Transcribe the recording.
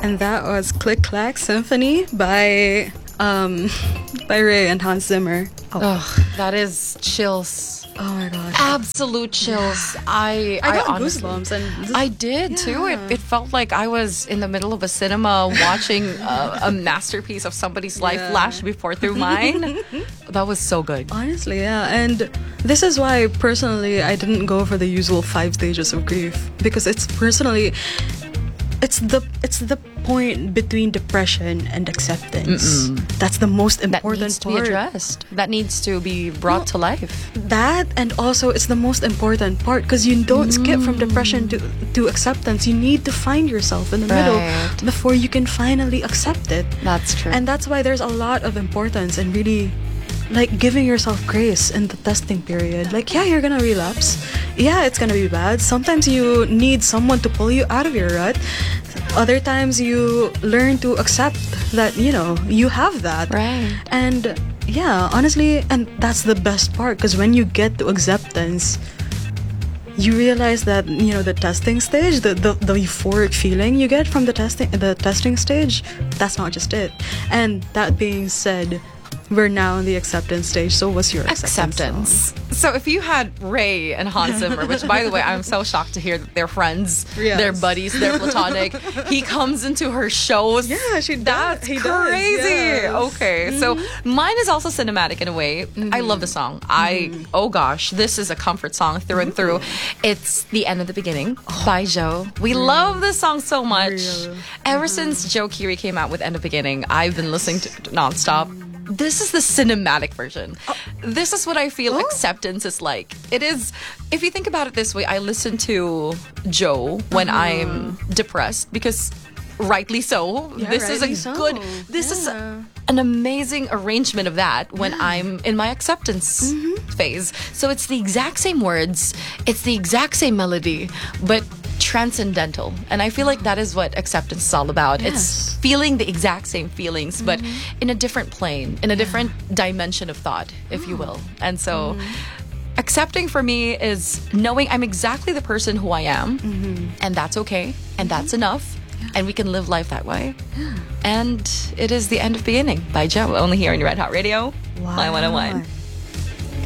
And that was Click Clack Symphony by Ray and Hans Zimmer. Oh, that is chills. Oh my god. Absolute chills. Yeah. I got honestly, goosebumps. And I did too. It felt like I was in the middle of a cinema watching a masterpiece of somebody's life flash before through mine. That was so good. Honestly, yeah. And this is why personally I didn't go for the usual 5 stages of grief, because it's the point between depression and acceptance. That's the most important That needs to part. be addressed. That needs to be brought to life. That, and also it's the most important part, because you don't skip from depression to acceptance. You need to find yourself in the middle before you can finally accept it. That's true. And that's why there's a lot of importance in really like giving yourself grace in the testing period. Like, yeah, you're gonna relapse. Yeah, it's gonna be bad. Sometimes you need someone to pull you out of your rut. Other times you learn to accept that, you know, you have that. Right. And yeah, honestly, and that's the best part, because when you get to acceptance, you realize that, you know, the testing stage, the euphoric feeling you get from the testing stage, that's not just it. And that being said, we're now in the acceptance stage. So what's your acceptance song? So if you had Ray and Hans Zimmer, which by the way, I'm so shocked to hear that they're friends, they're buddies, they're platonic. He comes into her shows. Yeah, That's crazy. Yes. Okay, so mine is also cinematic in a way. I love the song. Oh gosh, this is a comfort song through and through. It's The End of the Beginning by Joe. We love this song so much. Ever since Joe Keery came out with End of Beginning, I've been listening to it nonstop. This is the cinematic version. This is what I feel acceptance is like. It is, if you think about it this way, I listen to Joe when I'm depressed, because rightly so. Yeah, this is this is an amazing arrangement of that when I'm in my acceptance phase. So it's the exact same words, it's the exact same melody, but transcendental. And I feel like that is what acceptance is all about. Yes. It's feeling the exact same feelings, but in a different plane, in a different dimension of thought, if you will. And so accepting for me is knowing I'm exactly the person who I am, and that's okay, and that's enough, and we can live life that way. And it is The End of Beginning by Joe, only here on your Red Hot Radio, My 101.